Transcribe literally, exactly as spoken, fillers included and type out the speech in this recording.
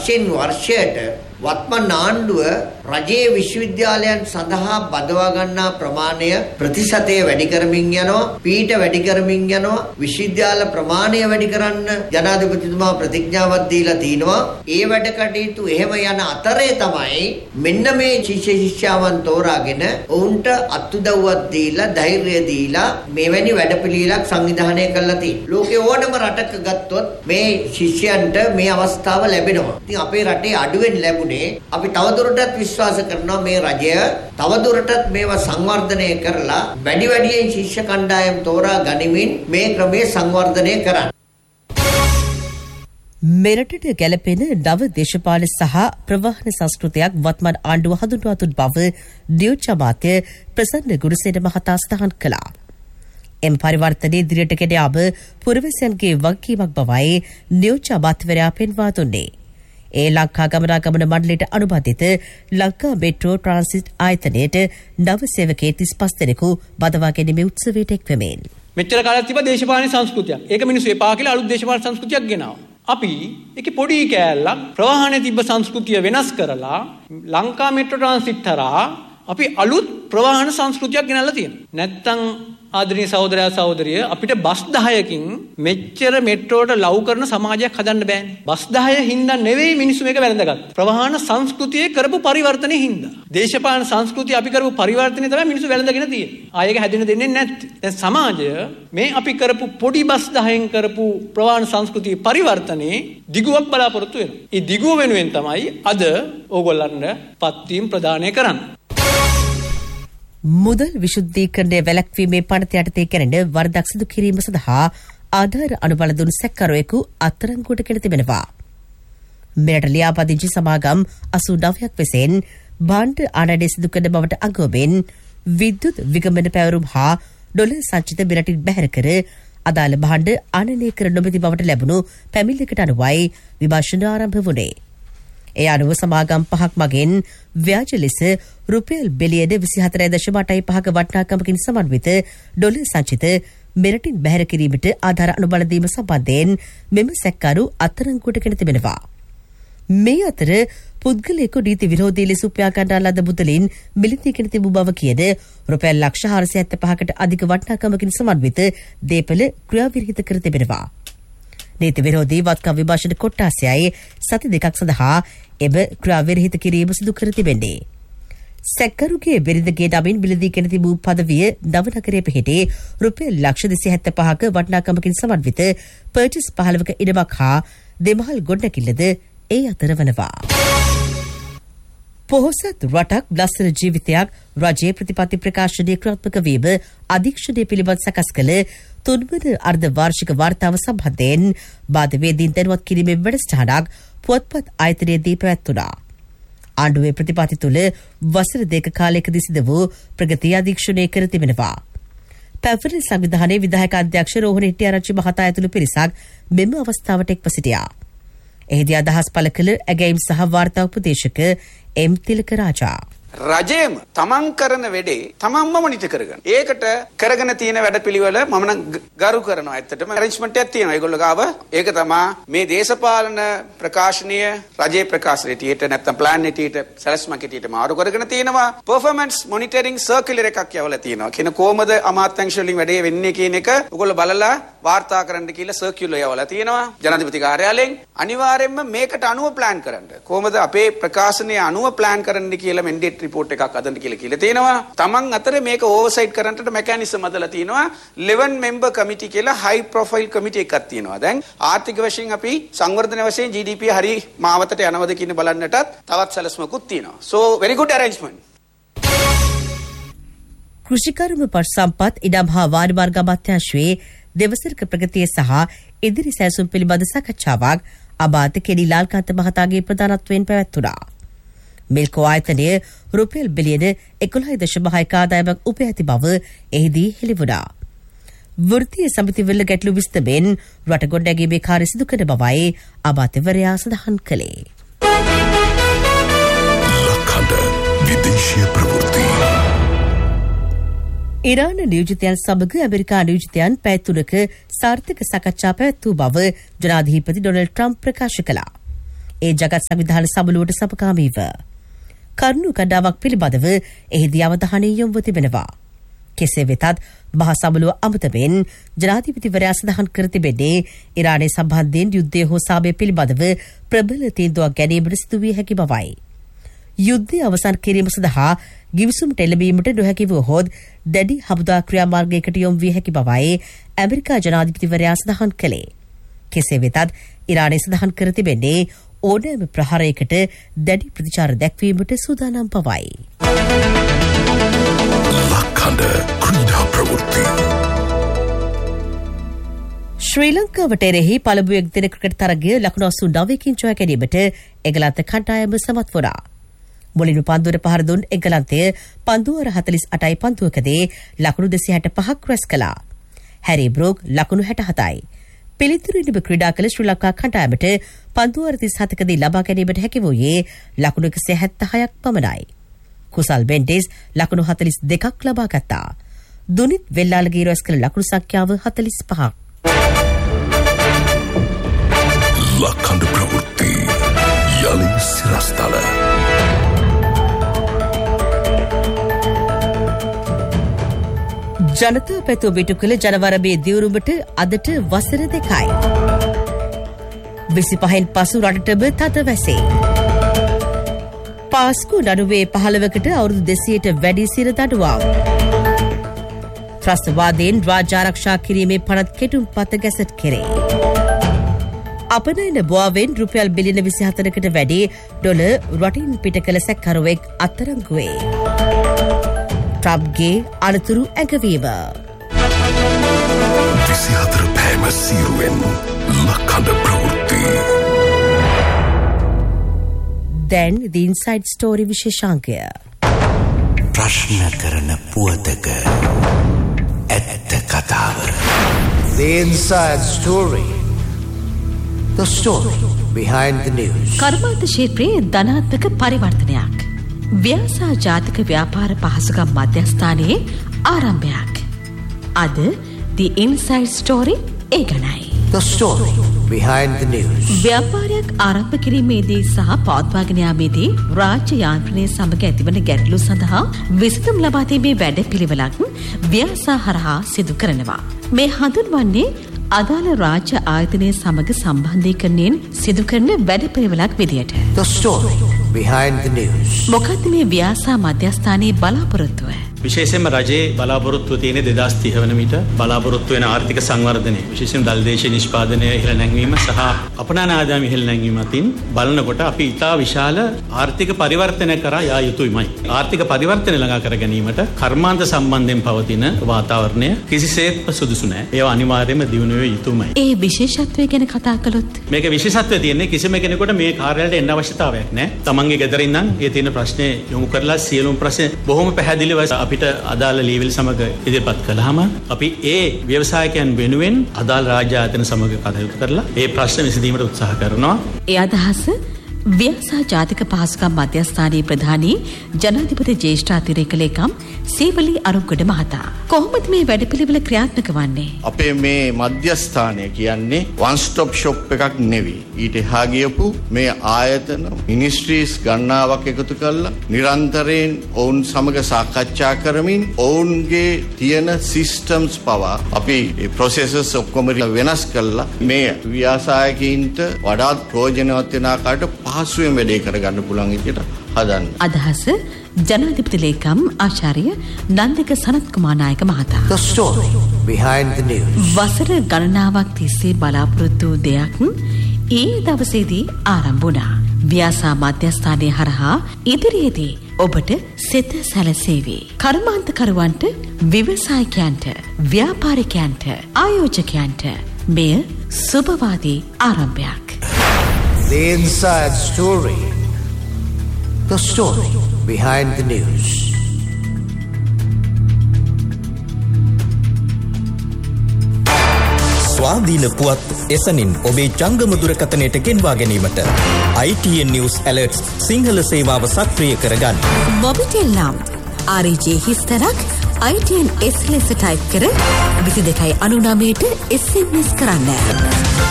වර්ෂයෙන් වර්ෂයට වත්මන් ආණ්ඩුව රජයේ විශ්වවිද්‍යාලයන් සඳහා බදවා ගන්නා ප්‍රමාණය ප්‍රතිශතය වැඩි කරමින් යනවා, පීඨ වැඩි කරමින් යනවා, විශ්වවිද්‍යාල ප්‍රමාණය වැඩි කරන්න ජනාධිපතිතුමා ප්‍රතිඥාවක් දීලා තිනවා. ඒ වැඩ කටයුතු එහෙම යන අතරේ තමයි මෙන්න මේ ශිෂ්‍ය ශිෂ්‍යාවන් තෝරාගෙන ඔවුන්ට අත්උදව්වක් දීලා ධෛර්යය දීලා මෙවැනි වැඩපිළිවෙලක් සංවිධානය කරලා තියෙනවා. ලෝකේ ඕනම රටක ගත්තොත් මේ ශිෂ්‍යයන්ට මේ අවස්ථාව ලැබෙනවා. ඉතින් අපේ රටේ අඩුවෙන් ලැබුණේ අපි තවදුරටත් විශ්වාස කරනවා මේ රජය තවදුරටත් මේවා සංවර්ධනය කරලා වැඩි වැඩියෙන් ශිෂ්‍ය කණ්ඩායම් තෝරා ගනිමින් මේ ක්‍රමයේ සංවර්ධනය කරන්න. මෙරටට ගැලපෙන නව දේශපාලන සහ ප්‍රවාහන සංස්කෘතියක් වත්මන් ආණ්ඩුව හඳුන්වා දුන් බව නියෝජ්‍ය අමාත්‍ය ප්‍රසන්න ගුණසේන මහතා සඳහන් කළා. එම් පරිවර්තනයේ ඉදිරියට ගෙන යාම පුරවැසියන්ගේ වගකීමක් බවයි නියෝජ්‍ය අමාත්‍යවරයා පෙන්වා දුන්නේ. ඒ ලංකා ගමනාගමන මණ්ඩලයට අනුබද්ධිත ලංකා මෙට්‍රෝ ට්‍රාන්සිට් ආයතනයට නව සේවකයන් තිස් පහ දෙනෙකු බදවා ගැනීමේ උත්සවයට එක්වෙමින් මෙච්චර කාලයක් තිබ්බ දේශපාලන සංස්කෘතියක්. ඒක මිනිස්සු එපා කියලා අලුත් දේශපාලන සංස්කෘතියක් ගෙනාවා. අපි ඒකේ පොඩි කෑල්ලක් ප්‍රවාහනේ තිබ්බ සංස්කෘතිය වෙනස් කරලා ලංකා මෙට්‍රෝ ට්‍රාන්සිට් තරහා අපි අලුත් ප්‍රවාහන සංස්කෘතියක් ගෙනල්ලා තියෙනවා. නැත්තම් ආදරණීය සහෝදරයා සහෝදරිය අපිට බස් දහයකින් මෙච්චර මෙට්‍රෝට ලව් කරන සමාජයක් හදන්න බෑනේ. බස් දහය හින්දා නෙවෙයි මිනිස්සු මේක වැළඳගත්තේ. ප්‍රවාහන සංස්කෘතියේ කරපු පරිවර්තනේ හින්දා. දේශපාලන සංස්කෘතිය අපි කරපු පරිවර්තනේ තමයි මිනිස්සු වැළඳගෙන තියෙන්නේ. ආයෙක හැදෙන්න දෙන්නේ නැත්තේ. දැන් සමාජය මේ අපි කරපු පොඩි බස් දහයෙන් කරපු ප්‍රවාහන සංස්කෘතියේ පරිවර්තනේ දිගුවක් බලාපොරොත්තු වෙනවා. ඒ දිගුව වෙනුවෙන් තමයි අද ඕගොල්ලන්ට පත්වීම් ප්‍රදානය කරන්නේ. මුදල් විශුද්ධීකරණය වැළැක්වීමේ පනත යටතේ කෙරෙන වරදක් සිදු කිරීම සඳහා ආධාර අනුබල දුන් සැකකරුවෙකු අත්අඩංගුවට ගෙන තිබෙනවා. මෙරට ලියාපදිංචි සමාගම් අසූ නවයක් වෙසෙන් භාණ්ඩ ආනයනය සිදු කරන බවට අගවමින් විද්‍යුත් විගමන පැවරුම් හා ඩොලර් සංචිත මෙරටින් බැහැර කර අදාළ භාණ්ඩ ආනයනය කර නොමැති බවට ලැබුණු පැමිණිල්ලකට අනුවයි විමර්ශන ආරම්භ වුණේ. ඒ අනුව සමාගම් පහක් මගෙන් ව්‍යාජ ලෙස රුපියල් බිලියන විසිහතර දශම අටයි පහක වටිනාකමකින් සමන්විත ඩොලර් සංචිත මෙරටින් බැහැර කිරීමට ආධාර අනුබල දීම සම්බන්ධයෙන් මෙම සැකකරු අත්අඩංගුවට ගෙන තිබෙනවා. මේ අතර පුද්ගලයෙකු නීති විරෝධී ලෙස උපයා ගන්නා ලද මුදලින් මිලදී ගෙන තිබූ බව කියන රුපියල් ලක්ෂ හාරසිය හැත්තෑ පහකට අධික වටිනාකමකින් සමන්විත දේපල ක්‍රියාවිරහිත කර තිබෙනවා. නීති විරෝධී වත්කම් විභාෂණ කොට්ටාසයයි සති දෙකක් සඳහා එම ක්‍රියාවිරහිත කිරීම සිදු කර තිබෙන්නේ. සැකකරුගේ බිරිඳගේ නමින් මිලදී ගෙන තිබූ පදවිය නවනගරයේ පිහිටි රුපියල් ලක්ෂ දෙසිය හැත්තෑ පහක වටිනාකමකින් සමන්විත පර්චස් පහළවක ඉඩමක් හා දෙමහල් ගොඩනැගිල්ලද ඒ අතර වනවා. පොහොසත් රටක් ලස්සන ජීවිතයක් රජයේ ප්‍රතිපත්ති ප්‍රකාශනය ක්‍රියාත්මක වීම අධීක්ෂණය පිළිබඳ සකස් කළ තුන්වන අර්ධ වාර්ෂික වාර්තාව සම්බන්ධයෙන් බාධවේදීන් දැනුවත් කිරීමේ වැඩසටහනක් පුවත්පත් ආයතනයේදී පැවැත්වුණා. ආණ්ඩුවේ ප්‍රතිපත්ති තුළ වසර දෙක කාලයකදී සිදු වූ ප්‍රගතිය අධීක්ෂණය කර තිබෙනවා. පැවැත්වෙන සංවිධානයේ විධායක අධ්‍යක්ෂ රෝහණ හෙට්ටිආරච්චි මහතා ඇතුළු පිරිසක් මෙම අවස්ථාවට එක්ව සිටියා. එහිදී අදහස් පළ කළ ඇගැයීම් සහ වාර්තා උපදේශක එම් තිලක රාජා රජයම තමන් කරන වැඩේ තමන්ම මොනිටර් කරගන්න. ඒකට කරගෙන තියෙන වැඩපිළිවෙල මම නම් ගරු කරනවා. ඇත්තටම ඇරේන්ජ්මන්ට් එකක් තියෙනවා ඒගොල්ලෝ ගාව. ඒක තමයි මේ දේශපාලන ප්‍රකාශනීය රජයේ ප්‍රකාශනයට ඊට නැත්නම් ප්ලෑන් එකට සැලැස්මක් ඇටියට මාරු කරගෙන තියෙනවා. පර්ෆෝමන්ස් මොනිටරින් සර්කියුලර් එකක් යවලා තියෙනවා. කියන කොහමද අමාත්‍යාංශ වලින් වැඩේ වෙන්නේ කියන එක ඔයගොල්ලෝ බලලා වාර්තා කරන්න කියලා සර්කියුලර් යවලා තියෙනවා. ජනාධිපති කාර්යාලයෙන් අනිවාර්යයෙන්ම මේකට අනුව ප්ලෑන් කරන්න. කොහමද අපේ ප්‍රකාශනයේ අනුව ප්ලෑන් කරන්න කියලා මෙන්ඩේට් රිපෝට් එකක් අදන්න කියලා කියලා තියෙනවා. තමන් අතර මේක ඕවර්සයිට් කරන්නට මෙකැනිසම් හදලා තියෙනවා. eleven member committee කියලා high profile committee එකක් තියෙනවා. දැන් ආර්ථික වශයෙන් අපි සංවර්ධන වශයෙන් G D P හරි මාවතට යනවද කියන බලන්නටත් තවත් සැලසුමකුත් තියෙනවා. So very good arrangement. කෘෂිකර්ම පශු සම්පත් ඉඩම් හා වාණි මාර්ග අමාත්‍යාංශයේ දෙවසරක ප්‍රගතිය සහ ඉදිරි සැලසුම් පිළිබඳ සාකච්ඡාවක් අබාත කෙඩි ලාල්කාන්ත මහතාගේ ප්‍රධානත්වයෙන් පැවැත්වුණා. මිල්කෝ ආයතනය රුපියල් බිලියන එකොළහ දශම හයක ආදායමක් උපයා ඇති බව එහිදී හෙළිවුණා. වෘත්තීය සමිතිවල ගැටලු විසඳමින් රට ගොඩනැගීමේ කාර්ය සිදු කරන බවයි අමාත්‍යවරයා සඳහන් කළේ. ලක්හඬ විදේශීය ප්‍රවෘත්ති. ඉරාන නියෝජිතයන් සමග ඇමරිකා නියෝජිතයන් පැය තුනක සාර්ථක සාකච්ඡා පැවැත්වූ බව ජනාධිපති ඩොනල්ඩ් ට්‍රම්ප් ප්‍රකාශ කළා. ඒ ජගත් සංවිධාන සමුළුවට සමගාමීව. කරුණු කණ්ඩාවක් පිළිබඳව එහිදී අවධානය යොමු තිබෙනවා. කෙසේ වෙතත් මහා සමුළුව අමතමින් ජනාධිපතිවරයා සඳහන් කර තිබෙන්නේ ඉරානය සම්බන්ධයෙන් යුද්ධය හෝ සාමය පිළිබඳව ප්‍රබල තීන්දුවක් ගැනීමට සිදු විය හැකි බවයි. යුද්ධය අවසන් කිරීම සඳහා ගිවිසුමට එළඹීමට නොහැකි වුවහොත් දැඩි හමුදා ක්‍රියාමාර්ගයකට යොමු විය හැකි බවයි ඇමරිකා ජනාධිපතිවරයා සඳහන් කළේ. කෙසේ වෙතත් ඉරානය සඳහන් කර තිබෙන්නේ ඕනෑම ප්‍රහාරයකට දැඩි ප්‍රතිචාර දැක්වීමට සූදානම් බවයි. ලක්හඬ ක්‍රීඩා ප්‍රවෘත්ති. ශ්‍රී ලංකාවට එරෙහි පළමු එක්දින ක්‍රිකට් තරගය ලකුණු අසූ නවයකින් ජය ගැනීමට එංගලන්ත කණ්ඩායම සමත් වුණා. මුලින්ම පන්දුවට පහර දුන් එංගලන්තය පන්දුවර හතළිස් අටයි පන්දුවකදී ලකුණු දෙසිය හැට පහක් රැස් කළා. හැරි බ්‍රෝග් ලකුණු හැට හතයි. පිළිතුරින්ම ක්‍රීඩා කළ ශ්‍රී ලංකා කණ්ඩායමට පන්දුවර තිස් හතකදී ලබා ගැනීමට හැකි වූයේ ලකුණු එකසිය හැත්තෑහයක් පමණයි. කුසල් බෙන්ඩෙස් ලකුණු හතළිස් දෙකක් ලබා ගත්තා. දුනිත් වෙල්ලාලගේ රැස් කළ ලකුණු සංඛ්‍යාව හතළිස් පහක්. ලක්හඬ ප්‍රවෘත්ති යලි සිරස්තල. ජනතා පැතුම ඉටු කළ ජනවරමේ දියුරුමට අදට වසර දෙකයි. විසිපහෙන් පසු රටටම තද වැසේ. පාස්කු නඩුවේ පහළවකට අවුරුදු දෙසීයට වැඩි සිර දඩුවම්. ත්‍රස්තවාදයෙන් රාජ්‍යාරක්ෂා කිරීමේ පනත් කෙටුම් පත ගැසට් කෙරේ. අපනයන බෝවෙන් රුපියල් බිලියන විසි හතරකට වැඩි ඩොල රටින් පිට කළ සැකකරුවෙක් අත්තරංගුවේ. ට්‍රම්ප්ගේ අනතුරු ඇඟවීම. විසි හතර පෑම සීරුවෙන් ලක්හඬ ප්‍රවෘත්ති. දැන් ද ඉන්සයිඩ් ස්ටෝරි විශේෂාංකය. ප්‍රශ්න කරන පුවතක ඇත්ත කතාව. The Inside Story. The story behind the news. කර්මාන්ත ක්ෂේත්‍රයේ ධනාත්මක පරිවර්තනයක්. ව්‍යාසා ජාතික ව්‍යාපාර පහසුකම් මධ්‍යස්ථානයේ ආරම්භයක්. අද The Inside Story ඒ ගැනයි. The story behind the news. ව්‍යාපාරයක් ආරම්භ කිරීමේදී සහ පවත්වාගෙන යාමේදී රාජ්‍ය යාන්ත්‍රණය සමග ඇතිවන ගැටලු සඳහා විසඳුම් ලබා දීමේ වැඩපිළිවෙලක් ව්‍යාසා හරහා සිදු කරනවා. මේ හඳුන්වන්නේ අදාළ රාජ්‍ය ආයතනය සමග සම්බන්ධීකරණයෙන් සිදු කරන වැඩපිළිවෙලක් විදියට. The story behind the news. මොකක්ද මේ ව්‍යාසා මධ්‍යස්ථානයේ බලාපොරොත්තුව? විශේෂයෙන්ම රජයේ බලාපොරොත්තුව තියෙන දෙදාස් තිහ වන විට බලාපොරොත්තු වෙන ආර්ථික සංවර්ධනය විශේෂයෙන් දල්දේශීය නිෂ්පාදනය ඉහළ නැංවීම සහ අපනයන ආදායම ඉහළ නැංවීම අතින් බලනකොට අපි ඉතා විශාල ආර්ථික පරිවර්තනය කරා යා යුතුයිමයි. ආර්ථික පරිවර්තනය ළඟා කර ගැනීමට කර්මාන්ත සම්බන්ධයෙන් පවතින වාතාවරණය කිසිසේත්ම සුදුසු නැහැ. ඒවා අනිවාර්යයෙන්ම දියුණු වෙ යුතුමයි. ඒ විශේෂත්වය ගැන කතා කළොත් මේක විශේෂත්වය තියෙන්නේ කිසිම කෙනෙකුට මේ කාර්යාලයට එන්න අවශ්‍යතාවයක් නැහැ. තමන්ගේ ගෙදර ඉඳන් ඒ තියෙන ප්‍රශ්නේ යොමු කරලා සියලුම ප්‍රශ්න බොහොම පැහැදිලිව අපිට අදාළ ලේවල් සමග ඉදිරිපත් කළාම අපි ඒ ව්‍යවසායකයන් වෙනුවෙන් අදාළ රාජ්‍ය ආයතන සමග කටයුතු කරලා ඒ ප්‍රශ්න විසඳීමට උත්සාහ කරනවා. ඒ අදහස ව්‍යාසා ජාතික පහසුකම් මධ්‍යස්ථානයේ ප්‍රධානී ජනාධිපති ජ්‍යෙෂ්ඨ අතිරේක ලේකම් සීවලි අරුගොඩ මහතා. කොහොමද මේ වැඩපිළිවෙල ක්‍රියාත්මක වන්නේ? අපේ මේ මධ්‍යස්ථානය කියන්නේ වන් ස්ටොප් ෂොප් එකක් නෙවෙයි. ඊට එහා ගියපු මේ ආයතන මිනිස්ට්‍රීස් ගණනාවක් එකතු කරලා නිරන්තරයෙන් ඔවුන් සමග සාකච්ඡා කරමින් ඔවුන්ගේ තියෙන සිස්ටම්ස් පවා අපි ප්‍රොසෙසර්ස් ඔක්කොම වෙනස් කරලා මේ ව්‍යාසායකයින්ට වඩාත් ප්‍රයෝජනවත් වෙන ආකාරයට පහසුවෙන් වැඩේ කරගන්න පුළුවන් විදිහට හදන්න. අදහස ජනාධිපති ලේකම් ආචාර්ය නන්දික සනත් කුමාර නායක මහතා. The story behind the news. වසර ගණනාවක් තිස්සේ බලාපොරොත්තු දෙයක් ඒ දවසේදී ආරම්භ වුණා. ව්‍යාසා මධ්‍යස්ථානයේ හරහා ඉදිරියේදී ඔබට සිත සැලසේවි. කර්මාන්තකරුවන්ට, ව්‍යවසායකයන්ට, ව්‍යාපාරිකයන්ට, ආයෝජකයන්ට මෙය සුබවාදී ආරම්භයක්. The Inside Story. The story behind the news. ස්වාධීන පුවත් එසනින් ඔබේ ජංගම දුරකථනයට ගෙන්වා ගැනීමට I T N News Alerts Sinhala සේවාව සක්‍රිය කරගන්න. මොබිටෙල් නම් R J හිස්තරක් I T N S ලෙස ටයිප් කර විසි දෙකයි අනු නවයට S M S කරන්න.